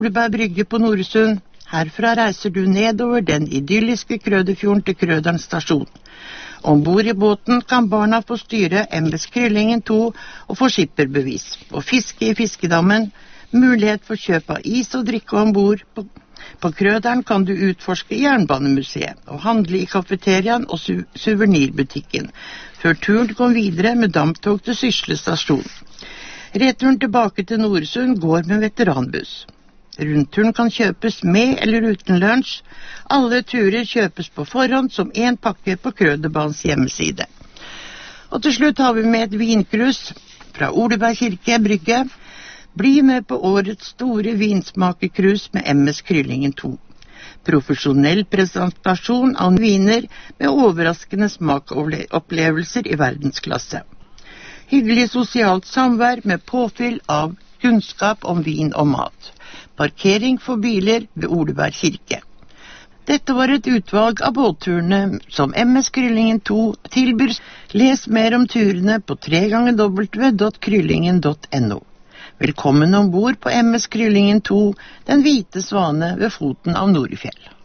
Uleberg Brygge på Noresund. Herfra reiser du nedover den idylliske Krøderfjorden til Krøderen stasjon. Ombord i båten kan barna få styre MS Kryllingen 2 og få skipperbevis, og fiske i fiskedammen, mulighet for kjøp av is og drikke ombord. På Krøderen kan du utforske Jernbanemuseet og handle i kafeteriaen og suvenirbutikken, før turen går videre med damptog til Sysle stasjon. Returen tilbake til Noresund går med veteranbuss. Rundturen kan kjøpes med eller uten lunsj. Alle turer kjøpes på forhånd som en pakke på Krøderbanens hjemmeside. Og til slutt har vi med et vinkrus fra Uleberg kirke Brygge. Bli med på årets store vinsmakerkrus med MS Kryllingen 2. Profesjonell presentasjon av viner med overraskende smakopplevelser i verdensklasse. Hyggelig sosialt samvær med påfyll av kunnskap om vin og mat. Parkering for biler ved Uleberg kirke. Dette var et utvalg av båtturene som MS Kryllingen 2 tilbyr. Les mer om turene på www.kryllingen.no. Velkommen ombord på MS Kryllingen 2, den hvite svane ved foten av Norefjell.